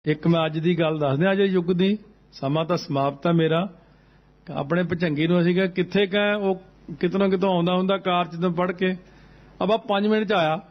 ਇੱਕ ਮੈਂ ਅੱਜ ਦੀ ਗੱਲ ਦੱਸਦੇ ਅੱਜ ਯੁੱਗ ਦੀ ਸਮਾਂ ਤਾਂ ਸਮਾਪਤ ਹੈ ਮੇਰਾ। ਆਪਣੇ ਭਚੰਗੀ ਨੂੰ ਅਸੀਂ ਕਿਹਾ ਕਿੱਥੇ ਕਹੇ ਉਹ ਕਿਤੋਂ ਕਿਤੋਂ ਆਉਂਦਾ ਹੁੰਦਾ ਕਾਰ ਚ ਤੋਂ ਪੜ੍ਹ ਕੇ ਅਬਾ 5 ਮਿੰਟ ਚ ਆਇਆ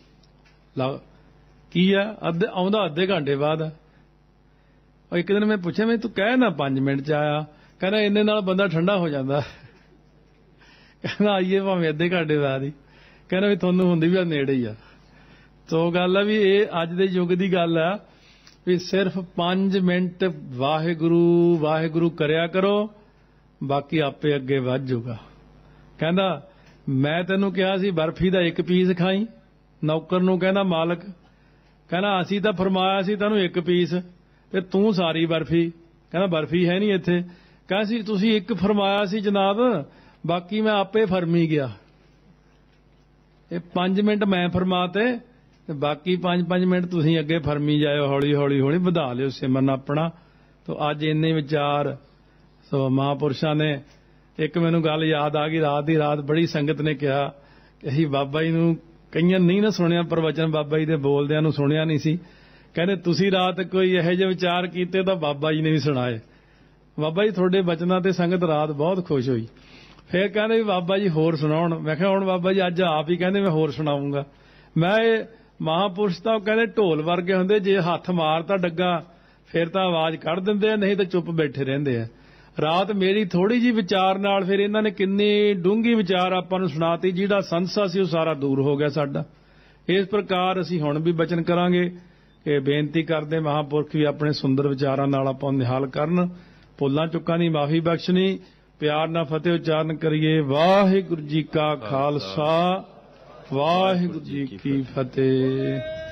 ਕੀ ਆ ਆਉਂਦਾ ਅੱਧੇ ਘੰਟੇ ਬਾਅਦ। ਉਹ ਇੱਕ ਦਿਨ ਮੈਂ ਪੁੱਛਿਆ ਮੈਂ ਤੂੰ ਕਹਿ ਨਾ 5 ਮਿੰਟ ਚ ਆਇਆ, ਕਹਿੰਦਾ ਇੰਨੇ ਨਾਲ ਬੰਦਾ ਠੰਡਾ ਹੋ ਜਾਂਦਾ। ਕਹਿੰਦਾ ਆਈਏ ਭਾਵੇਂ ਅੱਧੇ ਘੰਟੇ ਬਾਅਦ ਹੀ, ਕਹਿੰਦਾ ਵੀ ਤੁਹਾਨੂੰ ਹੁੰਦੀ ਵੀ ਨੇੜੇ ਹੀ ਆ। ਤੋ ਗੱਲ ਆ ਵੀ ਇਹ ਅੱਜ ਦੇ ਯੁੱਗ ਦੀ ਗੱਲ ਆ ਵੀ ਸਿਰਫ 5 ਮਿੰਟ ਵਾਹਿਗੁਰੂ ਵਾਹਿਗੁਰੂ ਕਰਿਆ ਕਰੋ, ਬਾਕੀ ਆਪੇ ਅੱਗੇ ਵੱਧ ਜਾਊਗਾ। ਕਹਿੰਦਾ ਮੈਂ ਤੈਨੂੰ ਕਿਹਾ ਸੀ ਬਰਫੀ ਦਾ 1 ਪੀਸ ਖਾਈ, ਨੌਕਰ ਨੂੰ ਕਹਿੰਦਾ ਮਾਲਕ, ਕਹਿੰਦਾ ਅਸੀਂ ਤਾਂ ਫਰਮਾਇਆ ਸੀ ਤੈਨੂੰ 1 ਪੀਸ ਤੇ ਤੂੰ ਸਾਰੀ ਬਰਫੀ। ਕਹਿੰਦਾ ਬਰਫੀ ਹੈ ਨਹੀਂ ਇੱਥੇ। ਕਹਿੰਦਾ ਸੀ ਤੁਸੀਂ 1 ਫਰਮਾਇਆ ਸੀ ਜਨਾਬ, ਬਾਕੀ ਮੈਂ ਆਪੇ ਫਰਮੀ ਗਿਆ। ਇਹ 5 ਮਿੰਟ ਮੈਂ ਫਰਮਾਤੇ ਤੇ ਬਾਕੀ 5-5 ਮਿੰਟ ਤੁਸੀਂ ਅੱਗੇ ਫਰਮੀ ਜਾਇਓ, ਹੌਲੀ ਹੌਲੀ ਹੌਲੀ ਵਧਾ ਲਿਓ ਸਿਮਰਨ ਆਪਣਾ। ਤੋ ਅੱਜ ਇੰਨੇ ਵਿਚਾਰ ਸੋ ਮਹਾਂਪੁਰਸ਼ਾਂ ਨੇ। ਇੱਕ ਮੈਨੂੰ ਗੱਲ ਯਾਦ ਆ ਗਈ, ਰਾਤ ਦੀ ਰਾਤ ਬੜੀ ਸੰਗਤ ਨੇ ਕਿਹਾ ਕਿ ਅਸੀਂ ਬਾਬਾ ਜੀ ਨੂੰ ਕਈਆਂ ਨਹੀਂ ਨਾ ਸੁਣਿਆ ਪ੍ਰਵਚਨ, ਬਾਬਾ ਜੀ ਦੇ ਬੋਲਦਿਆਂ ਨੂੰ ਸੁਣਿਆ ਨਹੀਂ ਸੀ। ਕਹਿੰਦੇ ਤੁਸੀਂ ਰਾਤ ਕੋਈ ਇਹੋ ਜਿਹੇ ਵਿਚਾਰ ਕੀਤੇ ਤਾਂ ਬਾਬਾ ਜੀ ਨੇ ਵੀ ਸੁਣਾਏ। ਬਾਬਾ ਜੀ ਤੁਹਾਡੇ ਬਚਨਾਂ ਤੇ ਸੰਗਤ ਰਾਤ ਬਹੁਤ ਖੁਸ਼ ਹੋਈ। ਫਿਰ ਕਹਿੰਦੇ ਵੀ ਬਾਬਾ ਜੀ ਹੋਰ ਸੁਣਾਉਣ। ਮੈਂ ਕਿਹਾ ਹੁਣ ਬਾਬਾ ਜੀ ਅੱਜ ਆਪ ਹੀ ਕਹਿੰਦੇ ਮੈਂ ਹੋਰ ਸੁਣਾਉਂਗਾ। ਮੈਂ ਇਹ ਮਹਾਂਪੁਰਸ਼ ਤਾਂ ਕਹਿੰਦੇ ਢੋਲ ਵਰਗੇ ਹੁੰਦੇ, ਜੇ ਹੱਥ ਮਾਰਤਾ ਡੱਗਾ ਫਿਰ ਤਾਂ ਆਵਾਜ਼ ਕੱਢ ਦਿੰਦੇ ਆ, ਨਹੀਂ ਤਾਂ ਚੁੱਪ ਬੈਠੇ ਰਹਿੰਦੇ ਆ। ਰਾਤ ਮੇਰੀ ਥੋੜੀ ਜਿਹੀ ਵਿਚਾਰ ਨਾਲ ਫਿਰ ਇਹਨਾਂ ਨੇ ਕਿੰਨੀ ਡੂੰਘੀ ਵਿਚਾਰ ਆਪਾਂ ਨੂੰ ਸੁਣਾਤੀ, ਜਿਹੜਾ ਸੰਸਾ ਸੀ ਉਹ ਸਾਰਾ ਦੂਰ ਹੋ ਗਿਆ ਸਾਡਾ। ਇਸ ਪ੍ਰਕਾਰ ਅਸੀਂ ਹੁਣ ਵੀ ਬਚਨ ਕਰਾਂਗੇ ਕਿ ਬੇਨਤੀ ਕਰਦੇ ਮਹਾਂਪੁਰਖ ਵੀ ਆਪਣੇ ਸੁੰਦਰ ਵਿਚਾਰਾਂ ਨਾਲ ਆਪਾਂ ਨੂੰ ਨਿਹਾਲ ਕਰਨ। ਭੁੱਲਾਂ ਚੁੱਕਾਂ ਦੀ ਮਾਫੀ ਬਖਸ਼ਣੀ। ਪਿਆਰ ਨਾਲ ਫਤਿਹ ਉਚਾਰਨ ਕਰੀਏ। ਵਾਹਿਗੁਰੂ ਜੀ ਕਾ ਖਾਲਸਾ, ਵਾਹਿਗੁਰੂ ਜੀ ਕੀ ਫਤਿਹ।